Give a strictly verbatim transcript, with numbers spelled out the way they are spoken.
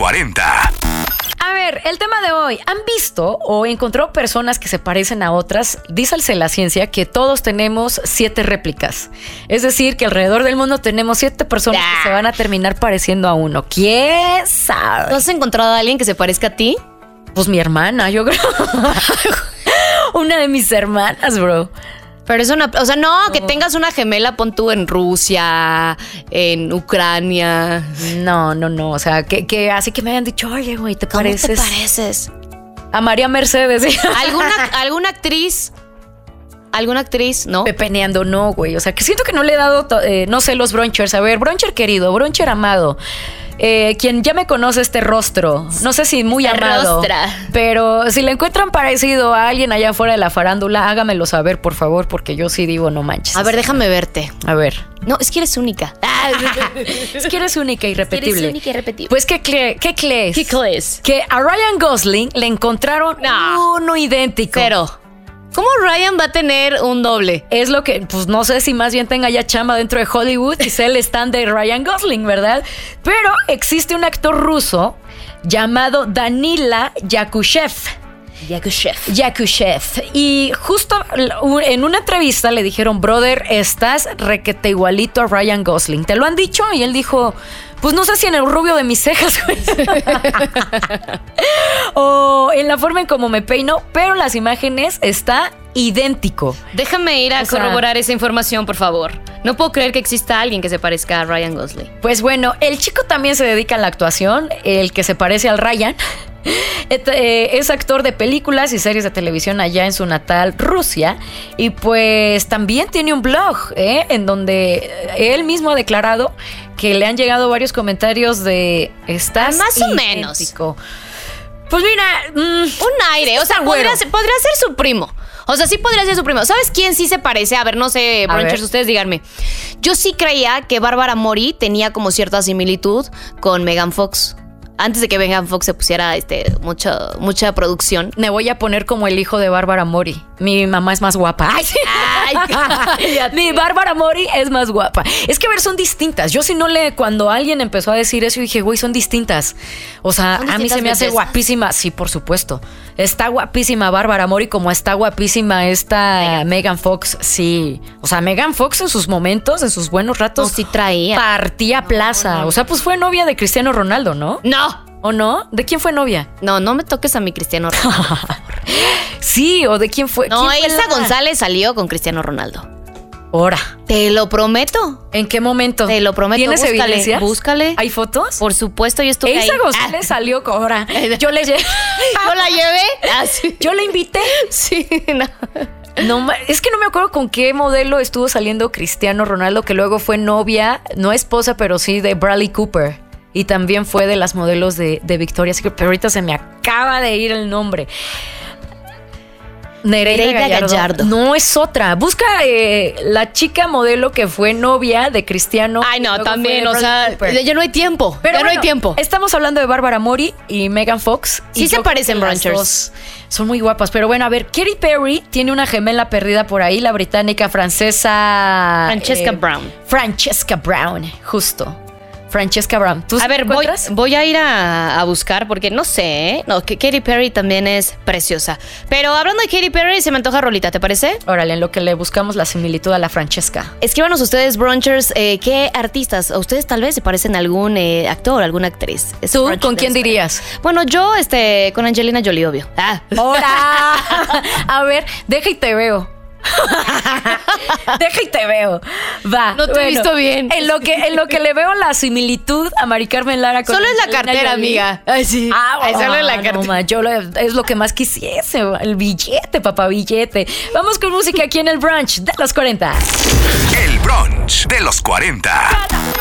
cuarenta. A ver, el tema de hoy. ¿Han visto o encontrado personas que se parecen a otras? Dízase la ciencia que todos tenemos siete réplicas. Es decir, que alrededor del mundo tenemos siete personas Ya. que se van a terminar pareciendo a uno. ¿Quién ¿Tú sabe? has encontrado a alguien que se parezca a ti? Pues mi hermana, yo creo. Una de mis hermanas, bro. Pero es una... O sea, no, que tengas una gemela, pon tú en Rusia, en Ucrania. No, no, no. O sea, que, que así que me hayan dicho, oye, güey, ¿te ¿Cómo pareces te pareces? a María Mercedes? ¿Alguna, alguna actriz? ¿Alguna actriz? ¿No? Pepeneando, no, güey. O sea, que siento que no le he dado, to- eh, no sé, los bronchers. A ver, broncher querido, broncher amado. Eh, quien ya me conoce este rostro, no sé si muy Este amado, rostra. pero si le encuentran parecido a alguien allá afuera de la farándula, hágamelo saber, por favor, porque yo sí digo, no manches. A ver, déjame verte. A ver. No, es que eres única. Es que eres única y irrepetible. Eres única y irrepetible. Pues, ¿qué, cre- qué crees? ¿Qué crees? Que a Ryan Gosling le encontraron No. uno idéntico. Pero, ¿cómo Ryan va a tener un doble? Es lo que, pues no sé si más bien tenga ya chamba dentro de Hollywood y sea el stand de Ryan Gosling, ¿verdad? Pero existe un actor ruso llamado Danila Yakushev. Yakushev. Yakushev. Y justo en una entrevista le dijeron, brother, estás requete igualito a Ryan Gosling. ¿Te lo han dicho? Y él dijo, pues no sé si en el rubio de mis cejas, güey. O en la forma en cómo me peino, pero las imágenes está idéntico. Déjame ir a O sea- corroborar esa información, por favor. No puedo creer que exista alguien que se parezca a Ryan Gosling. Pues bueno, el chico también se dedica a la actuación, el que se parece al Ryan. Et- eh, Es actor de películas y series de televisión allá en su natal Rusia. Y pues también tiene un blog, ¿eh? En donde él mismo ha declarado que le han llegado varios comentarios de estás Más o menos. idéntico". Pues mira, mm, Un aire, o sea, Está güero. podría ser, podría ser su primo. O sea, sí podría ser su primo. ¿Sabes quién sí se parece? A ver, no sé, A Bronchers, ver. ustedes díganme. Yo sí creía que Bárbara Mori tenía como cierta similitud con Megan Fox. Antes de que Megan Fox se pusiera este, mucha, mucha producción. me voy a poner como el hijo de Bárbara Mori. Mi mamá es más guapa. Ay, sí. Ay, cállate. Mi Bárbara Mori es más guapa. Es que, a ver, son distintas. Yo sí no le... Cuando alguien empezó a decir eso, dije, güey, son distintas. O sea, Son a mí se me distintas hace bellezas. guapísima. Sí, por supuesto. Está guapísima Bárbara Mori como está guapísima esta Megan. Fox. Sí. O sea, Megan Fox en sus momentos, en sus buenos ratos... No, sí traía. Partía plaza. O sea, pues fue novia de Cristiano Ronaldo, ¿no? No, ¿O no? ¿De quién fue novia? no, no me toques a mi Cristiano Ronaldo. Sí, ¿o de quién fue? No, ¿Quién fue Elsa la- González salió con Cristiano Ronaldo. Ahora. Te lo prometo. ¿En qué momento? Te lo prometo, ¿Tienes búscale, evidencias? búscale. ¿Hay fotos? Por supuesto, yo estuve ahí. Elsa González salió con ahora. Yo le lle- ¿No la llevé? Ah, sí. Yo le invité. Sí, no. No, ma- es que no me acuerdo con qué modelo estuvo saliendo Cristiano Ronaldo, que luego fue novia, no esposa, pero sí de Bradley Cooper. Y también fue de las modelos de, de Victoria's Secret, pero ahorita se me acaba de ir el nombre. Nereida, Nereida Gallardo. Gallardo. No, es otra. Busca eh, la chica modelo que fue novia de Cristiano. Ay, y no, luego también, fue de o Bradley sea, Cooper. ya no hay tiempo. Pero ya no hay bueno, tiempo. Estamos hablando de Bárbara Mori y Megan Fox. Sí y se yo parecen, creo que las Bronchers. dos son muy guapas. Pero bueno, a ver, Katy Perry tiene una gemela perdida por ahí, la británica francesa. Francesca eh, Brown. Francesca Brown, justo. Francesca Brown. ¿Tú A ver, voy, encuentras? voy a ir a, a buscar porque no sé, ¿eh? No, que Katy Perry también es preciosa. Pero hablando de Katy Perry, se me antoja rolita, ¿te parece? Órale, en lo que le buscamos la similitud a la Francesca. Escríbanos ustedes, Bronchers, eh, qué artistas, a ustedes tal vez se parecen a algún eh, actor, alguna actriz. Es ¿Tú Bronchers con de quién los dirías? Bueno, yo, este, con Angelina Jolie, obvio. Ah. ¡Hora! A ver, deja y te veo. Deja y te veo. Va. No te he visto bien. En lo que, en lo que le veo la similitud a Mari Carmen Lara con Solo es la Angelina cartera, Jolie. amiga. Ay, sí. Ah, Ay, solo es la no, cartera. ma, yo lo- es lo que más quisiese, el billete, papá, billete. Vamos con música aquí en el brunch de los cuarenta. El brunch de los cuarenta.